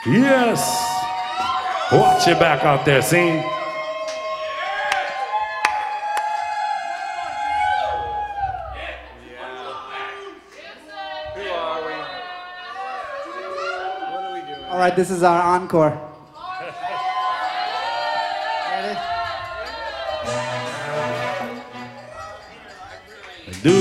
Yes. Watch your back out there, see? All right, this is our encore.